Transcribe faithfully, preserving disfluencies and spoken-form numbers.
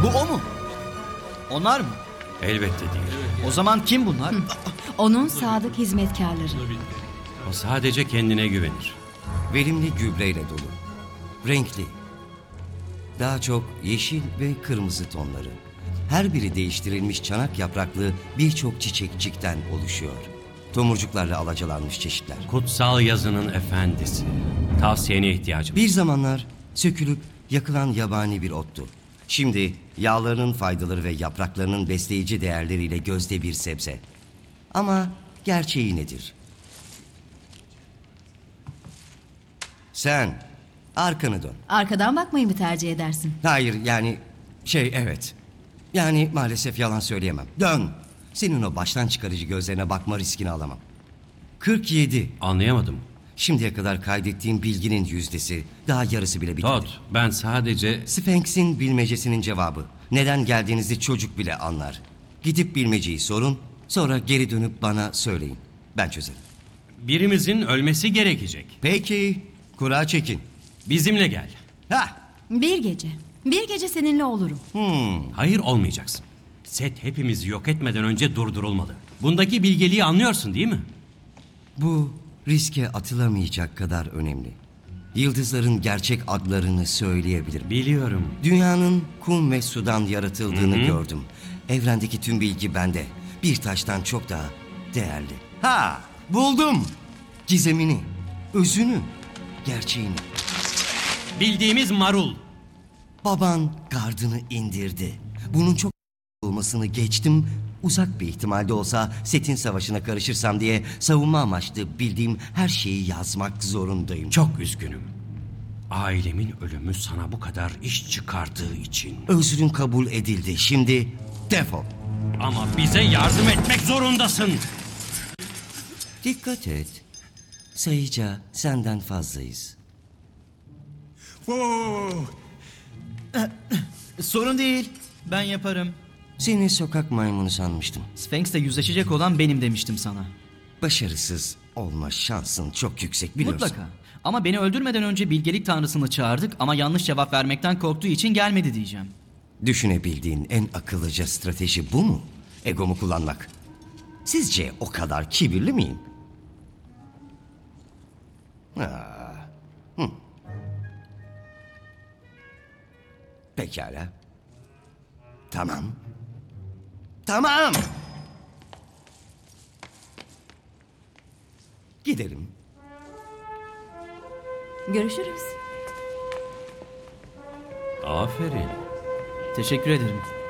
Bu o mu? Onlar mı? Elbette değil. O zaman kim bunlar? Onun sadık hizmetkarları. O sadece kendine güvenir. Verimli gübreyle dolu. Renkli. Daha çok yeşil ve kırmızı tonları. Her biri değiştirilmiş çanak yapraklı birçok çiçekçikten oluşuyor. Tomurcuklarla alacalanmış çeşitler. Kutsal yazının efendisi. Tavsiyene ihtiyacım. Bir zamanlar sökülüp yakılan yabani bir ottu. Şimdi yağlarının faydaları ve yapraklarının besleyici değerleriyle gözde bir sebze. Ama gerçeği nedir? Sen arkanı dön. Arkadan bakmayı mı tercih edersin? Hayır yani şey evet. Yani maalesef yalan söyleyemem. Dön. Senin o baştan çıkarıcı gözlerine bakma riskini alamam. kırk yedi. Anlayamadım. Şimdiye kadar kaydettiğim bilginin yüzdesi, daha yarısı bile bitmedi. Todd, ben sadece... Sphinx'in bilmecesinin cevabı. Neden geldiğinizi çocuk bile anlar. Gidip bilmeceyi sorun, sonra geri dönüp bana söyleyin. Ben çözerim. Birimizin ölmesi gerekecek. Peki, kura çekin. Bizimle gel. Hah! Bir gece. Bir gece seninle olurum. Hayır, olmayacaksın. Set hepimizi yok etmeden önce durdurulmalı. Bundaki bilgeliği anlıyorsun değil mi? Bu riske atılamayacak kadar önemli. Yıldızların gerçek adlarını söyleyebilirim. Biliyorum. Dünyanın kum ve sudan yaratıldığını Hı hı. gördüm. Evrendeki tüm bilgi bende. Bir taştan çok daha değerli. Ha, buldum. Gizemini, özünü, gerçeğini. Bildiğimiz marul. Baban gardını indirdi. Bunun çok olmasını geçtim. Uzak bir ihtimalde olsa Set'in savaşına karışırsam diye savunma amaçlı bildiğim her şeyi yazmak zorundayım. Çok üzgünüm. Ailemin ölümü sana bu kadar iş çıkardığı için. Özrün kabul edildi. Şimdi defol. Ama bize yardım etmek zorundasın. Dikkat et. Sayıca senden fazlayız. Sorun değil. Ben yaparım. Seni sokak maymunu sanmıştım. Sphinx'le yüzleşecek olan benim demiştim sana. Başarısız olma şansın çok yüksek biliyorsun. Mutlaka. Ama beni öldürmeden önce bilgelik tanrısını çağırdık ama yanlış cevap vermekten korktuğu için gelmedi diyeceğim. Düşünebildiğin en akıllıca strateji bu mu? Egomu kullanmak. Sizce o kadar kibirli miyim? Aa, hı. Pekala. Tamam. Tamam. Gidelim. Görüşürüz. Aferin. Teşekkür ederim.